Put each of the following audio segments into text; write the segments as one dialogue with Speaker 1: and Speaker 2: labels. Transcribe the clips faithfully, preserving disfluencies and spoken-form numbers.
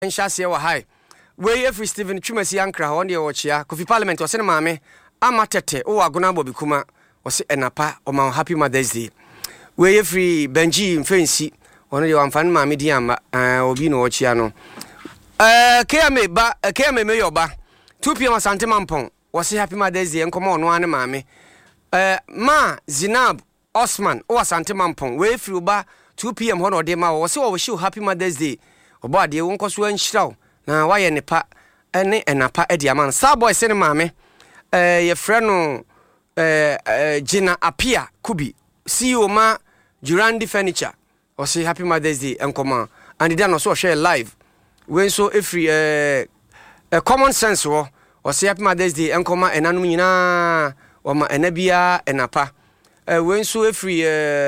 Speaker 1: Nshase wa hai we every Stephen Twumasi Ankra on de wochia Kofi Parliament o se ne maame amatete o agona bobi kuma o se enapa o ma happy Mother's Day we every Benji mfensi on de wamfan maame di ama obi no wochia no eh keme ba keme me yoba two p m Asante Mampong o se happy Mother's Day enkomo ono ane maame eh ma Zinab Osman o Asante Mampong we every ba two p m hono de ma o se o show happy Mother's Day oba de won koso anhyiraw na waye ne pa ene enapa edi aman star boy se ne maame eh ye frɛ no eh Gina Apia Kubi C E O ma Durandi Furniture o say happy Mother's Day enkoma and then also share live when so every eh common sense wo o say happy Mother's Day enkoma enanum nyina o ma enabia enapa eh when so every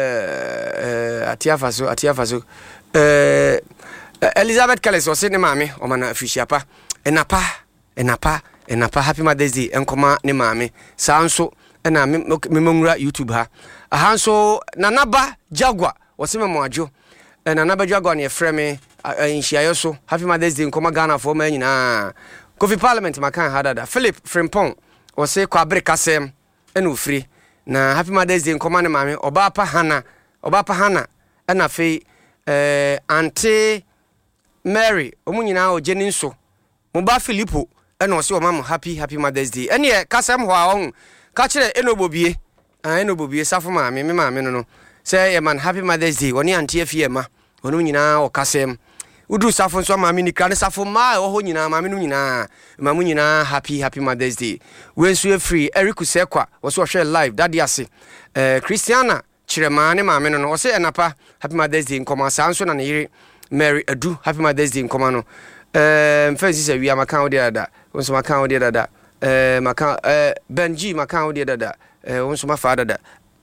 Speaker 1: eh atiafaso atiafaso eh Elizabeth Kales o se ne maame o mana afishiapa enapa enapa enapa happy Mother's Day enkoma ne maame sanso na memongura YouTube ha ahanso nanaba Jagwa o se memwajo nanaba Jagwa ne freme nhyiayo so happy Mother's Day enkoma Ghana for ma nyina Kofi Parliament makan hadada Philip Frimpong o se kwabre kasem ena ofri na happy Mother's Day enkoma ne maame oba pa hana oba pa hana na fe eh ante Mary omunyina o jeninso muba Philippo ena ose o mam happy happy Mother's Day ene e kasem ho a on ka kire enobobie ah enobobie safo maame me maame no no say e man happy Mother's Day woni ante afie ma wonu nyina o kasem udu safo nso maame ni kra safo ma o ho nyina maame no nyina mamu nyina happy happy Mother's Day wensu free Eric Sekwa wose o share live daddy ase eh Christiana Chirema ne maame no no wose enapa happy Mother's Day nkoma sanso na ne yire Mary Adu happy Mother's Day nkomano eh mfensi se wi amaka odi dada wonso maka odi dada eh maka eh Benji maka odi dada eh wonso mafa dada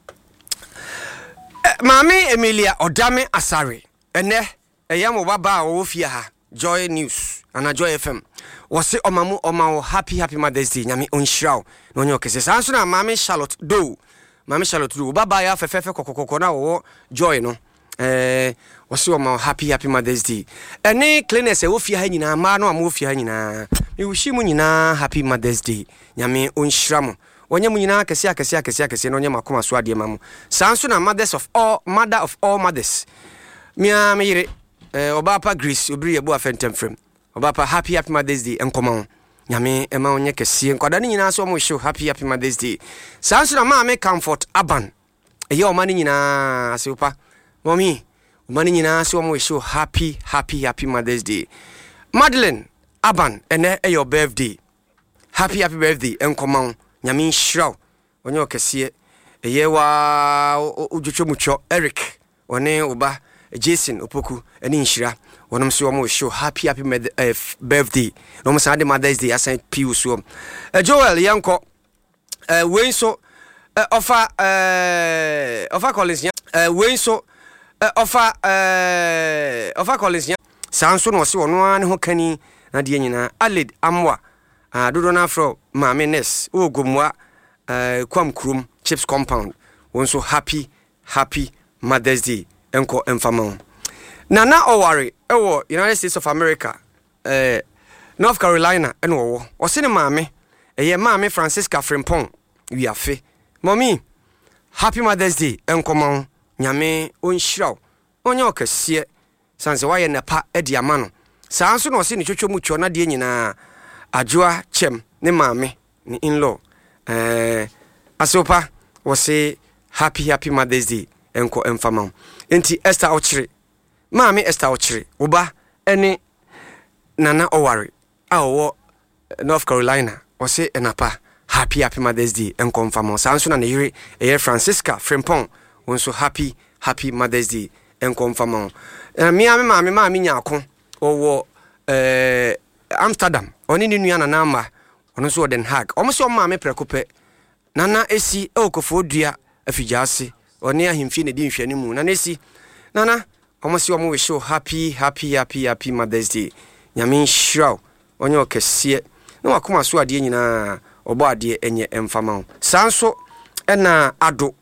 Speaker 1: Mami Emilia Odame Asare ene eyam obaba wo fie ha Joy News ana Joy F M wose omamu omawo happy happy Mother's Day nyame onhiraw no nyo kese sanso na Mami Charlotte do Mami Charlotte do baba ya fefefe kokokoko na wo Joy no eh wasi oma happy happy Mother's Day ene cleaners e wo fie ha nyina ma no am wo fie ha nyina mi wushi mu nyina happy Mother's Day nyame onhyira mo wonye mu nyina kese akese akese akese no nya makoma so ade mamu sanso na mothers of all mother of all mothers mia me yire eh oba pa Grace obiri ye bo afentem frem oba pa happy happy Mother's Day enkoma nyame ema onye kese nkwada ni nyina so mo show happy happy Mother's Day sanso na ma me comfort aban eye o ma ni nyina aseopa mommy mani nyina so mo show happy happy happy Mother's Day Madeline Aban ene e your birthday happy happy birthday enkoma nyame nhyiraw onye okese eye wa ujutwomucho Eric one oba Jason Opoku ene nhyira wonom so mo show happy happy birthday no mo sade Mother's Day asan piu so Joel yanko eh wenso ofa eh ofa Collins eh wenso ofa eh ofa Collins ya sanso no se wono an ho kani na de nyina Alid Amwa ah dodo na afro maame Ness ogomwa eh kwam krum chips compound wonso happy happy Mother's Day enko emfama Nana Oware ewo United States of America eh North Carolina eno wo o se ne maame eye maame Francisca Frimpong wi afe mommy happy Mother's Day enko nyame onhyiraw onye okese sanse waye nepa edi amano sanso no se ne twotwo twotwo na de nyina ajoa chem ne maame ne in-law eh asopa wose happy happy Mother's Day enko emfama enti Esther Ochire maame Esther Ochire oba ene Nana Oware awo North Carolina wose enapa happy happy Mother's Day enko emfama sanso na ne yire eye Francisca Frimpong wonso happy happy Mother's Day enkomfama eh mi ame ma me ma me nyako owo eh Amsterdam oni ni nua na na ma ono so Den Haag omo so ma me prekope nana esi okofo dua afijase oni ahimfi ne di nhwani mu nana esi nana omo so omo we show happy happy happy happy Mother's Day nyame nhyiraw onye okese na wakoma so ade nyina obo ade enye emfama sanso ena ado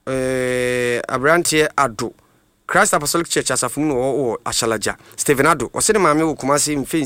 Speaker 1: eh Abrantie Ado Christ Apostolic Church asafum no o Ashalaja Stephen Ado o se ne maame wo kuma se mfe